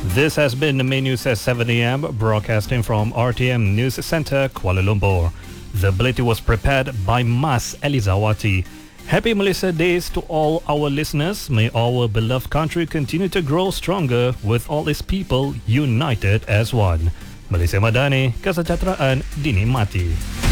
This has been the main news at 7 a.m. broadcasting from RTM News Centre, Kuala Lumpur. The bulletin was prepared by Mas Elizawati. Happy Malaysia Days to all our listeners. May our beloved country continue to grow stronger with all its people united as one. Malaysia Madani, kesejahteraan dinikmati.